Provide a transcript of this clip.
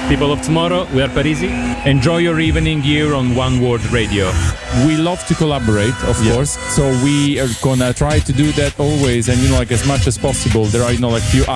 People of tomorrow, we are Parisi. Enjoy your evening here on One World Radio. We love to collaborate, of course, so we are gonna try to do that always, and like as much as possible. There are like few